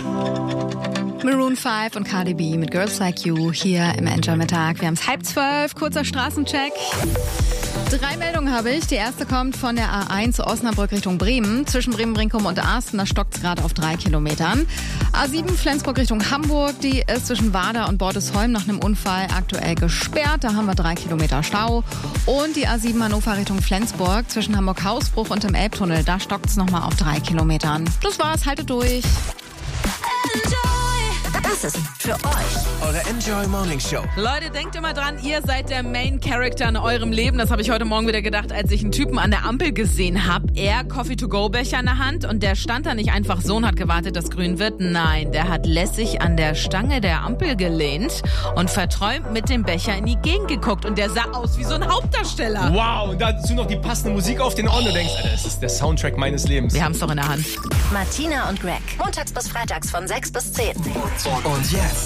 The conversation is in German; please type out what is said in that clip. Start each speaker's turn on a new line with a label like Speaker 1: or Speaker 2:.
Speaker 1: Maroon 5 und Cardi B mit Girls Like You hier im Enjoy-Mittag. Wir haben es 11:30, kurzer Straßencheck. 3 Meldungen habe ich. Die erste kommt von der A1 Osnabrück Richtung Bremen. Zwischen Bremen-Brinkum und Arsten, da stockt es gerade auf 3 Kilometern. A7 Flensburg Richtung Hamburg, die ist zwischen Wader und Bordesholm nach einem Unfall aktuell gesperrt. Da haben wir 3 Kilometer Stau. Und die A7 Hannover Richtung Flensburg zwischen Hamburg-Hausbruch und dem Elbtunnel, da stockt es nochmal auf 3 Kilometern. Das war's, haltet durch.
Speaker 2: Das ist für euch
Speaker 3: eure Enjoy Morning Show.
Speaker 4: Leute, denkt immer dran, ihr seid der Main Character in eurem Leben. Das habe ich heute Morgen wieder gedacht, als ich einen Typen an der Ampel gesehen habe. Er Coffee-to-go-Becher in der Hand und der stand da nicht einfach so und hat gewartet, dass grün wird. Nein, der hat lässig an der Stange der Ampel gelehnt und verträumt mit dem Becher in die Gegend geguckt. Und der sah aus wie so ein Hauptdarsteller.
Speaker 5: Wow, und dazu noch die passende Musik auf den Ohren. Du denkst, Alter, das ist der Soundtrack meines Lebens.
Speaker 4: Wir haben es doch in der Hand.
Speaker 2: Martina und Greg. Montags bis freitags von 6 bis 10.
Speaker 3: Und jetzt